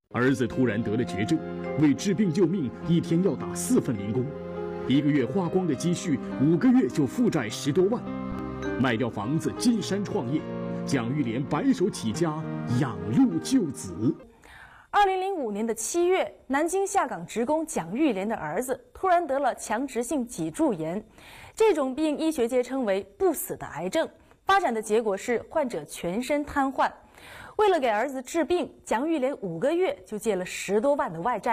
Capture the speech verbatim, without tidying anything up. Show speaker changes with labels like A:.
A: 儿子突然得了绝症，为治病救命，一天要打四份零工，一个月花光的积蓄，五个月就负债十多万，卖掉房子进山创业。蒋玉莲白手起家，养路救子。
B: 二零零五年的七月，南京下岗职工蒋玉莲的儿子突然得了强直性脊柱炎，这种病医学界称为不死的癌症，发展的结果是患者全身瘫痪。为了给儿子治病，蒋玉莲五个月就借了十多万的外债。